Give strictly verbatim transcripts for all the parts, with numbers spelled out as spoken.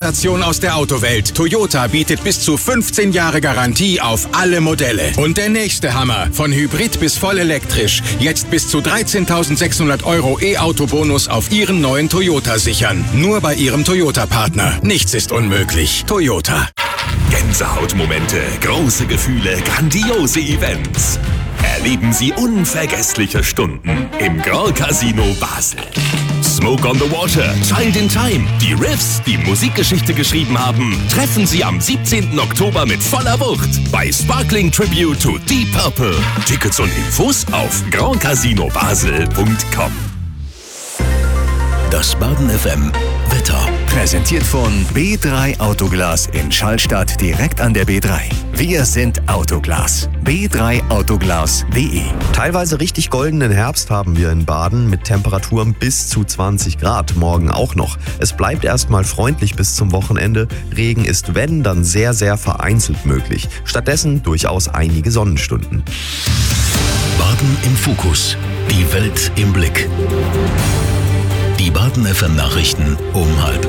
Sensation aus der Autowelt. Toyota bietet bis zu fünfzehn Jahre Garantie auf alle Modelle. Und der nächste Hammer. Von Hybrid bis voll elektrisch. Jetzt bis zu dreizehntausendsechshundert Euro E-Auto-Bonus auf Ihren neuen Toyota sichern. Nur bei Ihrem Toyota-Partner. Nichts ist unmöglich. Toyota. Gänsehautmomente, große Gefühle, grandiose Events. Erleben Sie unvergessliche Stunden im Grand Casino Basel. Smoke on the Water, Child in Time, die Riffs, die Musikgeschichte geschrieben haben, treffen Sie am siebzehnten Oktober mit voller Wucht bei Sparkling Tribute to Deep Purple. Tickets und Infos auf grand casino basel punkt com. Das Baden F M Wetter. Präsentiert von B drei Autoglas in Schallstadt direkt an der B drei. Wir sind Autoglas. B drei autoglas punkt de. Teilweise richtig goldenen Herbst haben wir in Baden mit Temperaturen bis zu zwanzig Grad. Morgen auch noch. Es bleibt erstmal freundlich bis zum Wochenende. Regen ist, wenn, dann sehr, sehr vereinzelt möglich. Stattdessen durchaus einige Sonnenstunden. Baden im Fokus. Die Welt im Blick. Die Baden F M Nachrichten um halb.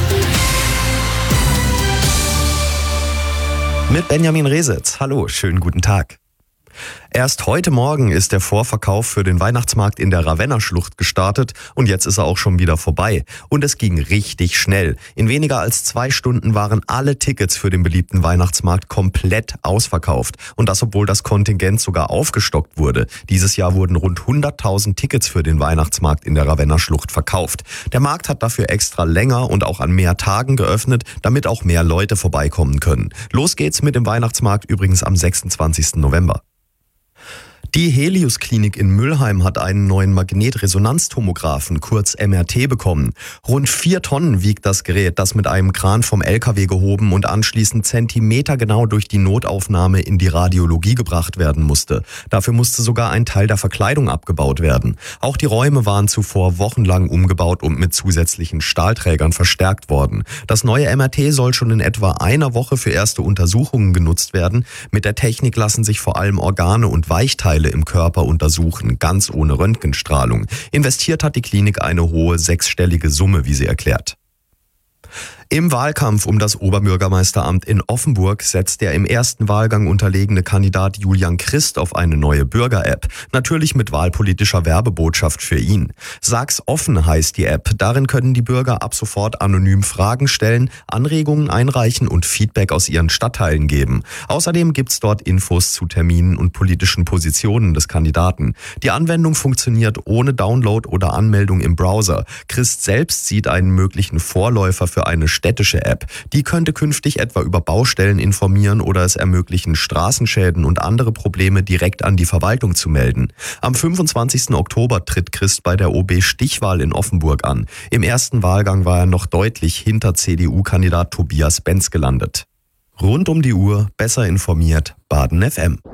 Mit Benjamin Resetz. Hallo, schönen guten Tag. Erst heute Morgen ist der Vorverkauf für den Weihnachtsmarkt in der Ravenna-Schlucht gestartet und jetzt ist er auch schon wieder vorbei. Und es ging richtig schnell. In weniger als zwei Stunden waren alle Tickets für den beliebten Weihnachtsmarkt komplett ausverkauft. Und das, obwohl das Kontingent sogar aufgestockt wurde. Dieses Jahr wurden rund hunderttausend Tickets für den Weihnachtsmarkt in der Ravenna-Schlucht verkauft. Der Markt hat dafür extra länger und auch an mehr Tagen geöffnet, damit auch mehr Leute vorbeikommen können. Los geht's mit dem Weihnachtsmarkt übrigens am sechsundzwanzigsten November. Die Helios-Klinik in Mülheim hat einen neuen Magnetresonanztomographen, kurz M R T, bekommen. Rund vier Tonnen wiegt das Gerät, das mit einem Kran vom L K W gehoben und anschließend zentimetergenau durch die Notaufnahme in die Radiologie gebracht werden musste. Dafür musste sogar ein Teil der Verkleidung abgebaut werden. Auch die Räume waren zuvor wochenlang umgebaut und mit zusätzlichen Stahlträgern verstärkt worden. Das neue M R T soll schon in etwa einer Woche für erste Untersuchungen genutzt werden. Mit der Technik lassen sich vor allem Organe und Weichteile im Körper untersuchen, ganz ohne Röntgenstrahlung. Investiert hat die Klinik eine hohe sechsstellige Summe, wie sie erklärt. Im Wahlkampf um das Oberbürgermeisteramt in Offenburg setzt der im ersten Wahlgang unterlegene Kandidat Julian Christ auf eine neue Bürger-App. Natürlich mit wahlpolitischer Werbebotschaft für ihn. Sag's offen heißt die App. Darin können die Bürger ab sofort anonym Fragen stellen, Anregungen einreichen und Feedback aus ihren Stadtteilen geben. Außerdem gibt's dort Infos zu Terminen und politischen Positionen des Kandidaten. Die Anwendung funktioniert ohne Download oder Anmeldung im Browser. Christ selbst sieht einen möglichen Vorläufer für eine städtische App. Die könnte künftig etwa über Baustellen informieren oder es ermöglichen, Straßenschäden und andere Probleme direkt an die Verwaltung zu melden. Am fünfundzwanzigsten Oktober tritt Christ bei der O B-Stichwahl in Offenburg an. Im ersten Wahlgang war er noch deutlich hinter C D U-Kandidat Tobias Benz gelandet. Rund um die Uhr, besser informiert, Baden F M.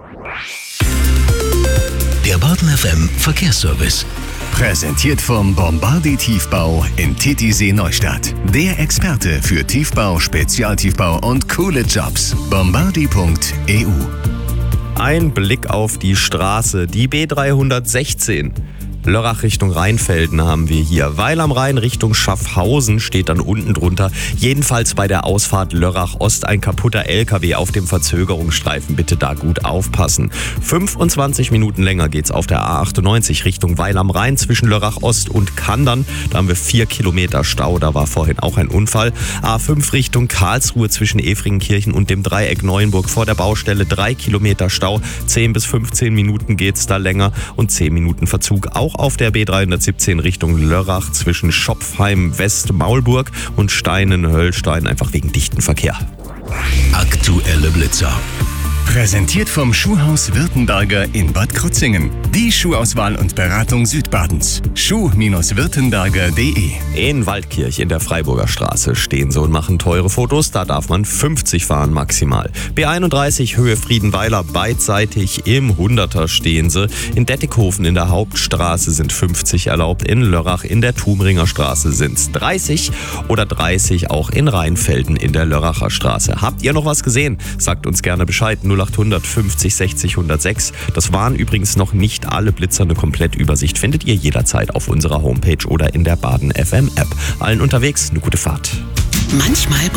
Der Baden F M Verkehrsservice. Präsentiert vom Bombardi Tiefbau in Titisee Neustadt. Der Experte für Tiefbau, Spezialtiefbau und coole Jobs. bombardi punkt e u. Ein Blick auf die Straße, die B dreihundertsechzehn. Lörrach Richtung Rheinfelden haben wir hier. Weil am Rhein Richtung Schaffhausen steht dann unten drunter. Jedenfalls bei der Ausfahrt Lörrach Ost ein kaputter L K W auf dem Verzögerungsstreifen. Bitte da gut aufpassen. fünfundzwanzig Minuten länger geht's auf der A achtundneunzig Richtung Weil am Rhein zwischen Lörrach Ost und Kandern. Da haben wir vier Kilometer Stau. Da war vorhin auch ein Unfall. A fünf Richtung Karlsruhe zwischen Efringenkirchen und dem Dreieck Neuenburg vor der Baustelle. Drei Kilometer Stau. zehn bis fünfzehn Minuten geht's da länger und zehn Minuten Verzug. Auch auf der B dreihundertsiebzehn Richtung Lörrach zwischen Schopfheim West Maulburg und Steinen-Höllstein, einfach wegen dichten Verkehr. Aktuelle Blitzer. Präsentiert vom Schuhhaus Württemberger in Bad Krozingen. Die Schuhauswahl und Beratung Südbadens. schuh württemberger punkt de. In Waldkirch in der Freiburger Straße stehen sie und machen teure Fotos. Da darf man fünfzig fahren maximal. B einunddreißig Höhe Friedenweiler beidseitig im Hunderter stehen sie. In Dettighofen in der Hauptstraße sind fünfzig erlaubt. In Lörrach in der Thumringer Straße sind es dreißig oder dreißig auch in Rheinfelden in der Lörracher Straße. Habt ihr noch was gesehen? Sagt uns gerne Bescheid. null achthundert fünfzig sechzig hundertsechs. Das waren übrigens noch nicht alle Blitzer. Eine Komplettübersicht findet ihr jederzeit auf unserer Homepage oder in der Baden F M App. Allen unterwegs eine gute Fahrt. Manchmal